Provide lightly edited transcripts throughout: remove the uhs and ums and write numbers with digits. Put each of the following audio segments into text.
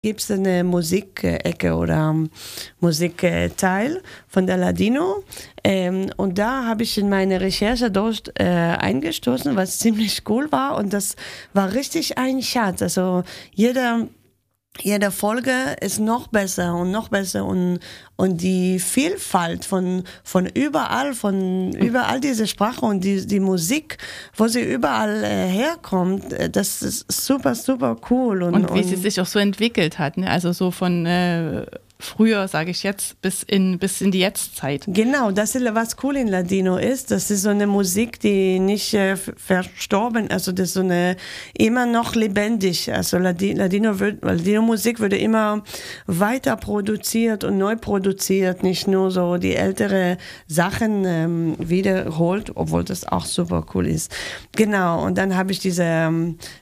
gibt es eine Musikecke oder Musikteil von der Ladino. Und da habe ich in meine Recherche dort eingestoßen, was ziemlich cool war. Und das war richtig ein Schatz. Also jede Folge ist noch besser und die Vielfalt von überall diese Sprache und die Musik, wo sie überall herkommt, das ist super, super cool. Und wie sie sich auch so entwickelt hat, ne? Also so von früher, sage ich jetzt, bis in die Jetztzeit. Genau, das ist was cool in Ladino ist. Das ist so eine Musik, die nicht verstorben, also das ist so eine immer noch lebendig. Also Ladino-Musik würde immer weiter produziert und neu produziert, nicht nur so die ältere Sachen wiederholt, obwohl das auch super cool ist. Genau, und dann habe ich diese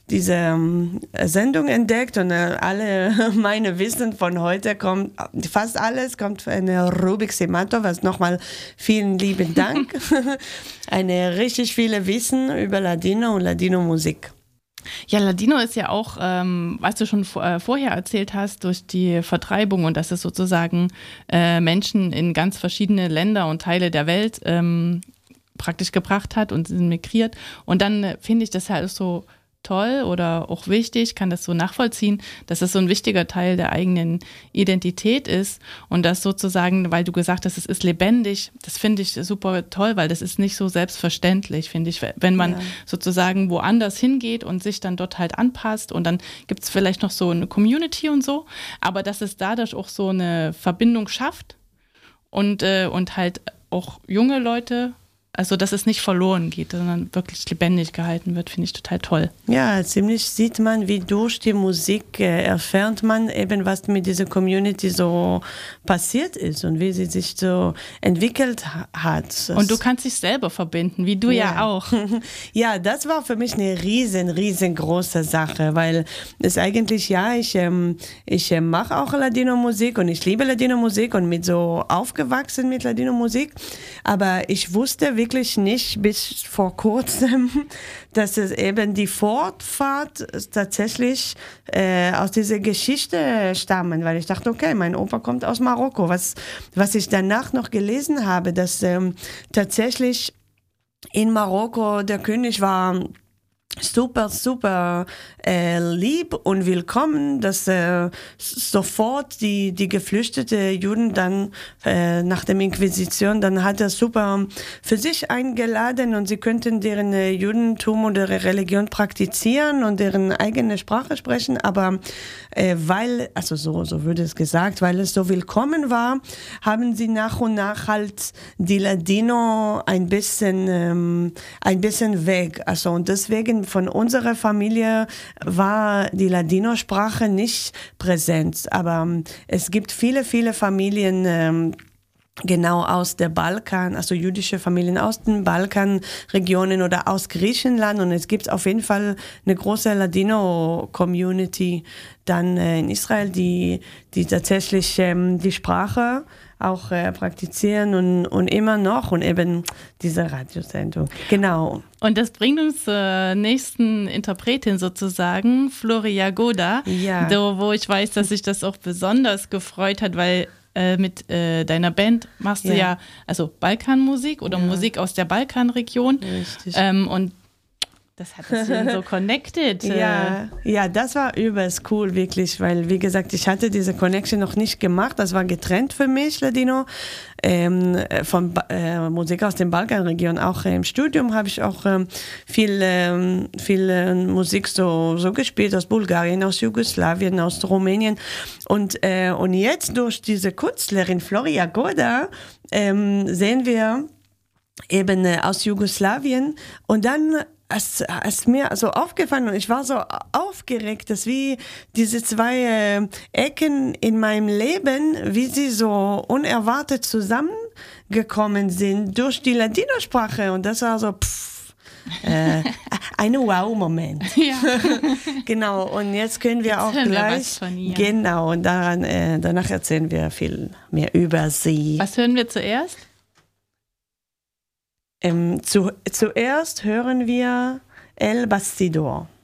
Sendung entdeckt und alle meine Wissen von heute kommt. Fast alles kommt von Rubik Semato, was nochmal vielen lieben Dank. Eine richtig viele Wissen über Ladino und Ladino-Musik. Ja, Ladino ist ja auch, was du schon vorher erzählt hast, durch die Vertreibung und dass es sozusagen Menschen in ganz verschiedene Länder und Teile der Welt praktisch gebracht hat und sind migriert. Und dann finde ich das halt so toll oder auch wichtig, kann das so nachvollziehen, dass es so ein wichtiger Teil der eigenen Identität ist und das sozusagen, weil du gesagt hast, es ist lebendig, das finde ich super toll, weil das ist nicht so selbstverständlich, finde ich, wenn man sozusagen woanders hingeht und sich dann dort halt anpasst und dann gibt es vielleicht noch so eine Community und so, aber dass es dadurch auch so eine Verbindung schafft und halt auch junge Leute, also, dass es nicht verloren geht, sondern wirklich lebendig gehalten wird, finde ich total toll. Ja, ziemlich sieht man, wie durch die Musik erfährt man eben, was mit dieser Community so passiert ist und wie sie sich so entwickelt hat. Und du kannst dich selber verbinden, wie du ja auch. Ja, das war für mich eine riesengroße Sache, weil es eigentlich, ich mache auch Ladino-Musik und ich liebe Ladino-Musik und mit so aufgewachsen mit Ladino-Musik, aber ich wusste wirklich nicht bis vor kurzem, dass es eben die Fortfahrt tatsächlich aus dieser Geschichte stammen, weil ich dachte, okay, mein Opa kommt aus Marokko. Was ich danach noch gelesen habe, dass tatsächlich in Marokko der König war super lieb und willkommen, dass sofort die geflüchtete Juden dann nach der Inquisition, dann hat er super für sich eingeladen und sie könnten deren Judentum oder Religion praktizieren und deren eigene Sprache sprechen, aber weil, also so würde es gesagt, weil es so willkommen war, haben sie nach und nach halt die Ladino ein bisschen weg, also und deswegen von unserer Familie war die Ladino-Sprache nicht präsent, aber es gibt viele Familien genau aus der Balkan, also jüdische Familien aus den Balkanregionen oder aus Griechenland und es gibt auf jeden Fall eine große Ladino-Community dann in Israel, die tatsächlich die Sprache auch praktizieren und immer noch und eben diese Radiosendung. Genau. Und das bringt uns zur nächsten Interpretin sozusagen, Floria Goda, wo ich weiß, dass sich das auch besonders gefreut hat, weil mit deiner Band machst du ja also Balkanmusik oder Musik aus der Balkanregion. Richtig. Und das hat das so connected. Ja, das war übelst cool, wirklich, weil, wie gesagt, ich hatte diese Connection noch nicht gemacht. Das war getrennt für mich, Ladino, von Musik aus der Balkanregion. Auch im Studium habe ich auch viel Musik so gespielt aus Bulgarien, aus Jugoslawien, aus Rumänien. Und jetzt durch diese Künstlerin Floria Goda sehen wir eben aus Jugoslawien und dann es ist mir so aufgefallen und ich war so aufgeregt, dass wie diese zwei Ecken in meinem Leben, wie sie so unerwartet zusammengekommen sind durch die Ladino-Sprache und das war so ein Wow-Moment. Ja. Genau, und jetzt können wir auch gleich, genau, und danach erzählen wir viel mehr über sie. Was hören wir zuerst? Zuerst hören wir El Bastidor.